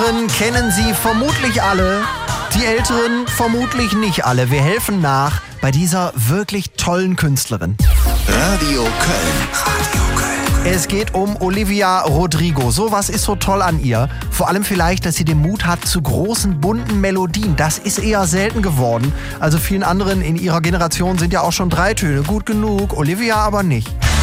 Jüngeren kennen sie vermutlich alle, die Älteren vermutlich nicht alle. Wir helfen nach bei dieser wirklich tollen Künstlerin. Radio Köln. Es geht um Olivia Rodrigo. So, was ist so toll an ihr? Vor allem vielleicht, dass sie den Mut hat zu großen, bunten Melodien. Das ist eher selten geworden. Also vielen anderen in ihrer Generation sind ja auch schon 3 Töne gut genug. Olivia aber nicht.